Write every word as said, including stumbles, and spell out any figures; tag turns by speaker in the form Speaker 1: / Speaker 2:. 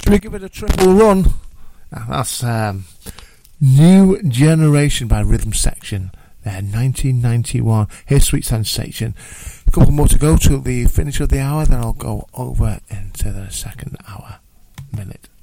Speaker 1: Should we give it a triple run? That's um, New Generation by Rhythm Section. There, nineteen ninety-one. Here's Sweet Sensation. A couple more to go till the finish of the hour, then I'll go over into the second hour. Minute.